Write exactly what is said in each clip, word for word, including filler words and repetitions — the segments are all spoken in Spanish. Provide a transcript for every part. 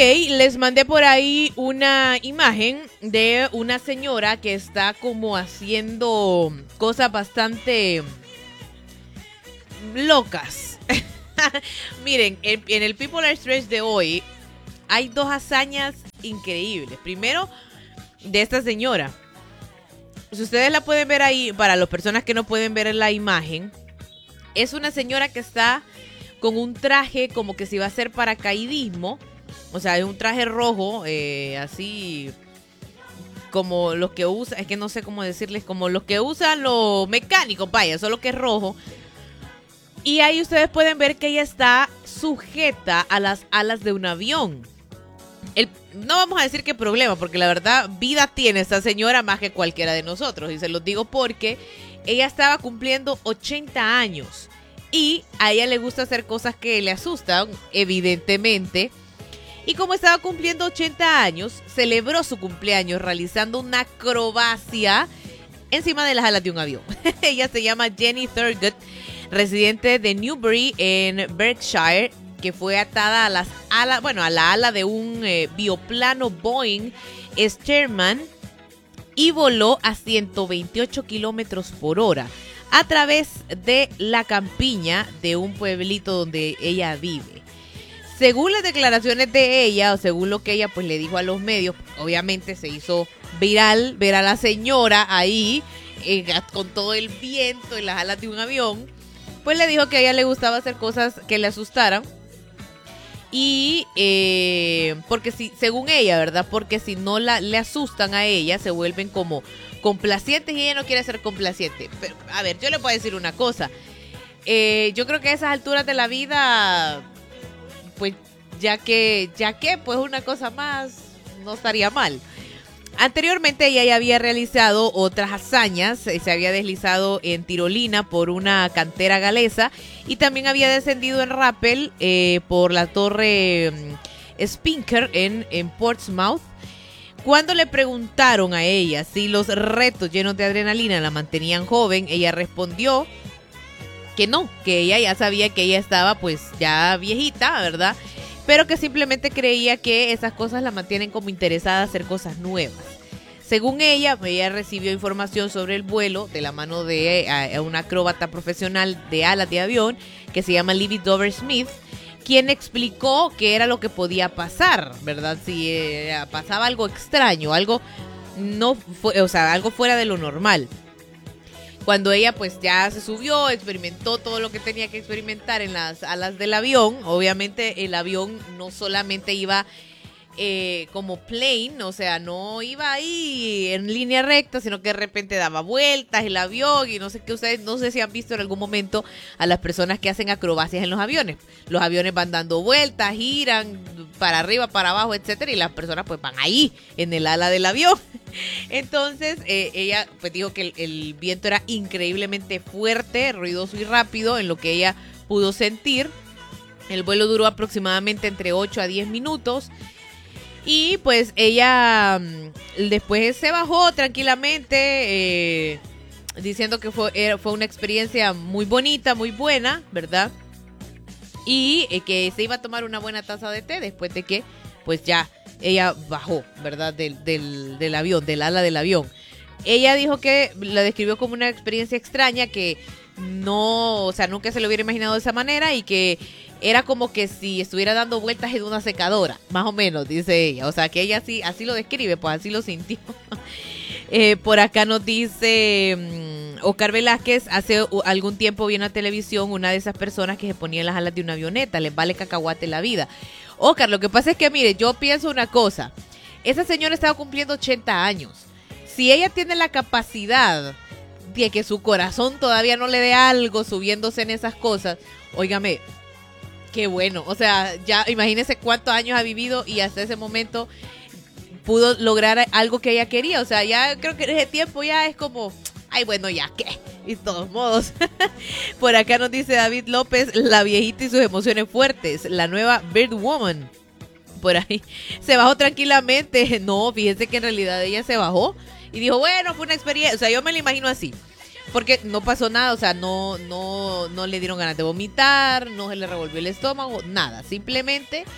les mandé por ahí una imagen de una señora que está como haciendo cosas bastante locas. Miren, en, en el People Are Strange de hoy hay dos hazañas increíbles. Primero, de esta señora. Si ustedes la pueden ver ahí, para las personas que no pueden ver la imagen, es una señora que está con un traje como que se iba a hacer paracaidismo. O sea, es un traje rojo, eh, así como los que usan, es que no sé cómo decirles, como los que usan los mecánicos, vaya, solo que es rojo. Y ahí ustedes pueden ver que ella está sujeta a las alas de un avión. El, no vamos a decir qué problema, porque la verdad, vida tiene esta señora más que cualquiera de nosotros. Y se los digo porque ella estaba cumpliendo ochenta años. Y a ella le gusta hacer cosas que le asustan, evidentemente. Y como estaba cumpliendo ochenta años, celebró su cumpleaños realizando una acrobacia encima de las alas de un avión. Ella se llama Jenny Thurgood, residente de Newbury en Berkshire, que fue atada a las alas, bueno, a la ala de un eh, bioplano Boeing Stearman y voló a ciento veintiocho kilómetros por hora a través de la campiña de un pueblito donde ella vive. Según las declaraciones de ella, o según lo que ella pues le dijo a los medios, obviamente se hizo viral ver a la señora ahí eh, con todo el viento en las alas de un avión. Pues le dijo que a ella le gustaba hacer cosas que le asustaran. Y eh, porque si, según ella, ¿verdad? Porque si no la, le asustan a ella, se vuelven como complacientes y ella no quiere ser complaciente. Pero, a ver, yo le puedo decir una cosa. Eh, yo creo que a esas alturas de la vida, pues ya que, ya que, pues una cosa más no estaría mal. Anteriormente ella ya había realizado otras hazañas, se había deslizado en tirolina por una cantera galesa y también había descendido en rappel eh, por la torre um, Spinker en, en Portsmouth. Cuando le preguntaron a ella si los retos llenos de adrenalina la mantenían joven, ella respondió que no, que ella ya sabía que ella estaba pues ya viejita, ¿verdad? Pero que simplemente creía que esas cosas la mantienen como interesada a hacer cosas nuevas. Según ella, ella recibió información sobre el vuelo de la mano de a, una acróbata profesional de alas de avión que se llama Libby Dover Smith, quien explicó qué era lo que podía pasar, ¿verdad? Si eh, pasaba algo extraño, algo no fue, o sea, algo fuera de lo normal. Cuando ella pues ya se subió, experimentó todo lo que tenía que experimentar en las alas del avión. Obviamente el avión no solamente iba eh, como plane, o sea, no iba ahí en línea recta, sino que de repente daba vueltas el avión y no sé qué. Ustedes no sé si han visto en algún momento a las personas que hacen acrobacias en los aviones. Los aviones van dando vueltas, giran para arriba, para abajo, etcétera, y las personas pues van ahí en el ala del avión. Entonces eh, ella pues dijo que el, el viento era increíblemente fuerte, ruidoso y rápido en lo que ella pudo sentir. El vuelo duró aproximadamente entre ocho a diez minutos y pues ella mmm, después se bajó tranquilamente eh, diciendo que fue, era, fue una experiencia muy bonita, muy buena, ¿verdad? Y eh, que se iba a tomar una buena taza de té después de que pues ya ella bajó, ¿verdad? Del, del, del avión, del ala del avión. Ella dijo que la describió como una experiencia extraña que no, o sea, nunca se lo hubiera imaginado de esa manera y que era como que si estuviera dando vueltas en una secadora, más o menos, dice ella. O sea, que ella así, así lo describe, pues así lo sintió. eh, por acá nos dice um, Oscar Velázquez, hace uh, algún tiempo vi en la televisión una de esas personas que se ponía en las alas de una avioneta, les vale cacahuate la vida. Oscar, lo que pasa es que, mire, yo pienso una cosa. Esa señora estaba cumpliendo ochenta años. Si ella tiene la capacidad de que su corazón todavía no le dé algo subiéndose en esas cosas, óigame, qué bueno. O sea, ya imagínese cuántos años ha vivido y hasta ese momento pudo lograr algo que ella quería. O sea, ya creo que en ese tiempo ya es como, ay, bueno, ya, ¿qué? Y de todos modos. Por acá nos dice David López, la viejita y sus emociones fuertes, la nueva Bird Woman. Por ahí se bajó tranquilamente. No, fíjense que en realidad ella se bajó y dijo, bueno, fue una experiencia. O sea, yo me la imagino así, porque no pasó nada. O sea, no, no, no le dieron ganas de vomitar, no se le revolvió el estómago, nada. Simplemente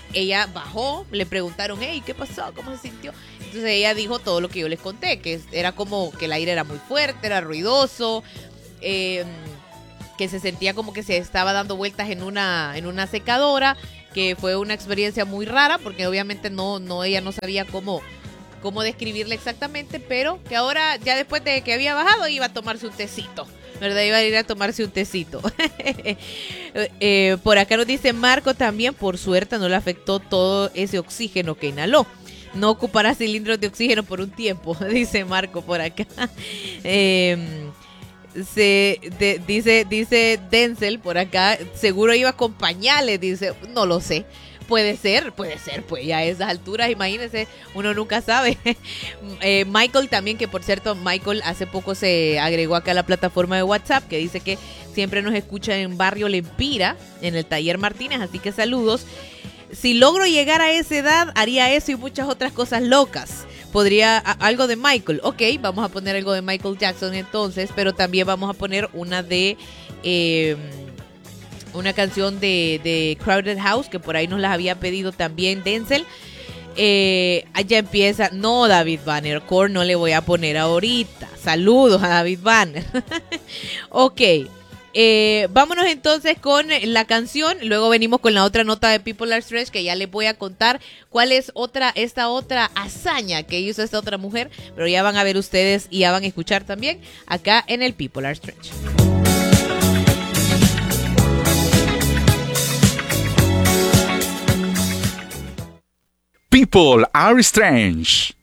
ella bajó, le preguntaron, hey, ¿qué pasó? ¿Cómo se sintió? Entonces ella dijo todo lo que yo les conté, que era como que el aire era muy fuerte, era ruidoso, eh, que se sentía como que se estaba dando vueltas en una, en una secadora, que fue una experiencia muy rara, porque obviamente no, no ella no sabía cómo, cómo describirla exactamente, pero que ahora, ya después de que había bajado, iba a tomarse un tecito. ¿Verdad? Iba a ir a tomarse un tecito. eh, por acá nos dice Marco también, por suerte no le afectó todo ese oxígeno que inhaló. No ocupará cilindros de oxígeno por un tiempo, dice Marco por acá. Eh, se de, dice, dice Denzel por acá, seguro iba con pañales, dice, no lo sé. Puede ser, puede ser, pues ya a esas alturas, imagínense, uno nunca sabe. eh, Michael también, que por cierto, Michael hace poco se agregó acá a la plataforma de WhatsApp, que dice que siempre nos escucha en Barrio Lempira, en el Taller Martínez, así que saludos. Si logro llegar a esa edad, haría eso y muchas otras cosas locas. Podría, a, algo de Michael, ok, vamos a poner algo de Michael Jackson entonces, pero también vamos a poner una de... Eh, una canción de, de Crowded House, que por ahí nos las había pedido también Denzel. Eh, ya empieza, no, David Banner, Core no le voy a poner ahorita. Saludos a David Banner. Ok, eh, vámonos entonces con la canción, luego venimos con la otra nota de People Are Strange, que ya les voy a contar cuál es otra, esta otra hazaña que hizo esta otra mujer, pero ya van a ver ustedes y ya van a escuchar también acá en el People Are Strange. People Are Strange.